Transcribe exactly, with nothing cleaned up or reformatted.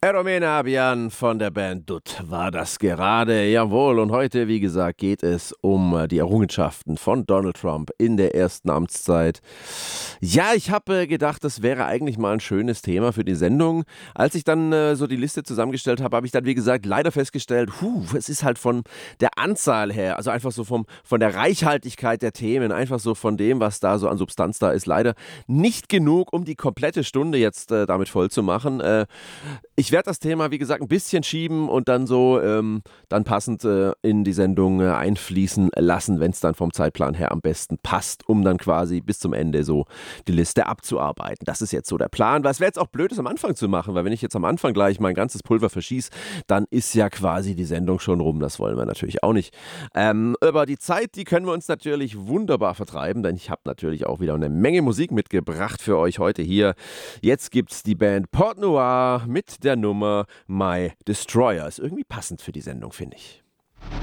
Eromena Abian von der Band Dutt war das gerade, jawohl. Und heute, wie gesagt, geht es um äh, die Errungenschaften von Donald Trump in der ersten Amtszeit. Ja, ich habe äh, gedacht, das wäre eigentlich mal ein schönes Thema für die Sendung. Als ich dann äh, so die Liste zusammengestellt habe, habe ich dann, wie gesagt, leider festgestellt, huh, es ist halt von der Anzahl her, also einfach so vom, von der Reichhaltigkeit der Themen, einfach so von dem, was da so an Substanz da ist, leider nicht genug, um die komplette Stunde jetzt äh, damit voll zu machen. Äh, Ich werde das Thema, wie gesagt, ein bisschen schieben und dann so ähm, dann passend äh, in die Sendung äh, einfließen lassen, wenn es dann vom Zeitplan her am besten passt, um dann quasi bis zum Ende so die Liste abzuarbeiten. Das ist jetzt so der Plan, weil es wäre jetzt auch blöd, das am Anfang zu machen, weil wenn ich jetzt am Anfang gleich mein ganzes Pulver verschieße, dann ist ja quasi die Sendung schon rum. Das wollen wir natürlich auch nicht. Ähm, aber die Zeit, die können wir uns natürlich wunderbar vertreiben, denn ich habe natürlich auch wieder eine Menge Musik mitgebracht für euch heute hier. Jetzt gibt's die Band Port Noir mit der Nummer My Destroyer. Ist irgendwie passend für die Sendung, finde ich.